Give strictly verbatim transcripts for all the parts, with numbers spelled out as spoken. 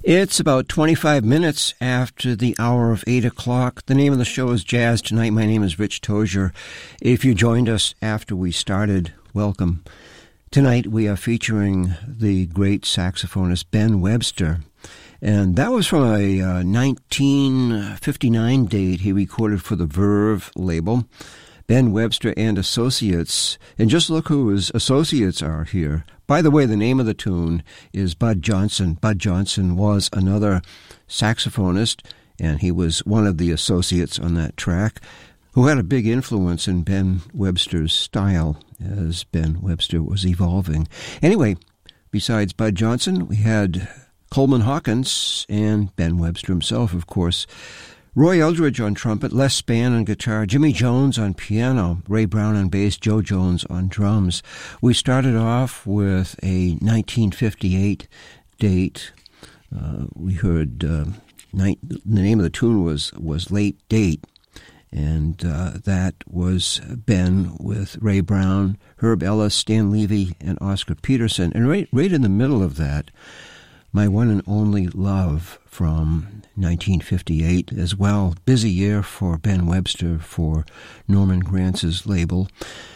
It's about twenty-five minutes after the hour of eight o'clock. The name of the show is Jazz Tonight. My name is Rich Tozier. If you joined us after we started, welcome. Tonight we are featuring the great saxophonist Ben Webster. And that was from a uh, nineteen fifty-nine date he recorded for the Verve label. Ben Webster and Associates. And just look who his associates are here. By the way, the name of the tune is Bud Johnson. Bud Johnson was another saxophonist, and he was one of the associates on that track, who had a big influence in Ben Webster's style as Ben Webster was evolving. Anyway, besides Bud Johnson, we had Coleman Hawkins and Ben Webster himself, of course. Roy Eldridge on trumpet, Les Spann on guitar, Jimmy Jones on piano, Ray Brown on bass, Joe Jones on drums. We started off with a nineteen fifty-eight date. Uh, we heard uh, night, the name of the tune was, was Late Date, and uh, that was Ben with Ray Brown, Herb Ellis, Stan Levy, and Oscar Peterson. And right, right in the middle of that, My One and Only Love from nineteen fifty-eight as well. Busy year for Ben Webster for Norman Grantz's label,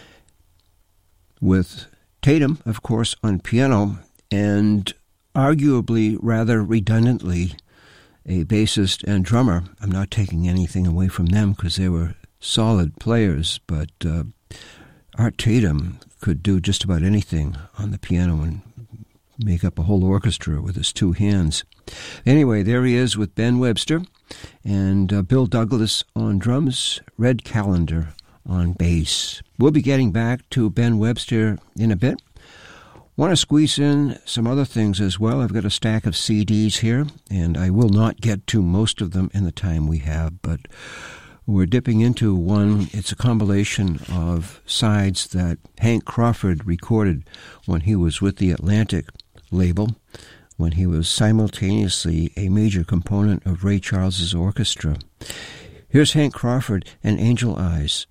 with Tatum, of course, on piano, and arguably rather redundantly a bassist and drummer. I'm not taking anything away from them because they were solid players, but uh, Art Tatum could do just about anything on the piano and make up a whole orchestra with his two hands. Anyway, there he is with Ben Webster and uh, Bill Douglas on drums, Red Callender on bass. We'll be getting back to Ben Webster in a bit. Want to squeeze in some other things as well. I've got a stack of C Ds here, and I will not get to most of them in the time we have, but we're dipping into one. It's a compilation of sides that Hank Crawford recorded when he was with the Atlantic label, when he was simultaneously a major component of Ray Charles's orchestra. Here's Hank Crawford and Angel Eyes.